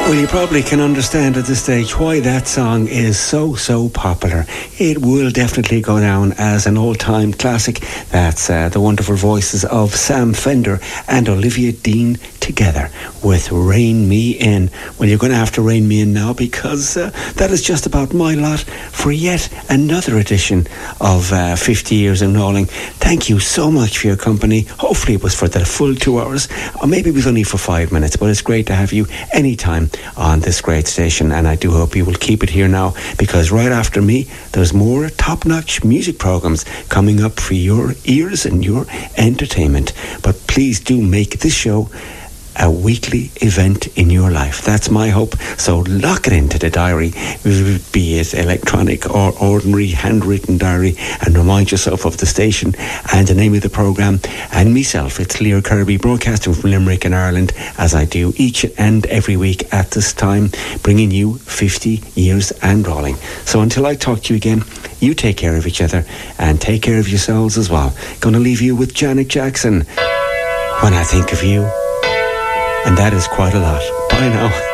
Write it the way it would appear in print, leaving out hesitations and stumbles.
Well, you probably can understand at this stage why that song is so popular. It will definitely go down as an all-time classic. That's the wonderful voices of Sam Fender and Olivia Dean together with Rein Me In. Well, you're going to have to rein me in now because that is just about my lot for yet another edition of 50 Years in Rolling. Thank you so much for your company. Hopefully it was for the full 2 hours, or maybe it was only for 5 minutes, but it's great to have you anytime on this great station, and I do hope you will keep it here now, because right after me there's more top-notch music programs coming up for your ears and your entertainment. But please do make this show a weekly event in your life. That's my hope. So lock it into the diary, be it electronic or ordinary handwritten diary, and remind yourself of the station and the name of the programme and myself. It's Leo Kirby, broadcasting from Limerick in Ireland, as I do each and every week at this time, bringing you 50 years and rolling. So until I talk to you again, you take care of each other and take care of yourselves as well. Gonna leave you with Janet Jackson, When I Think of You. And that is quite a lot. Bye now.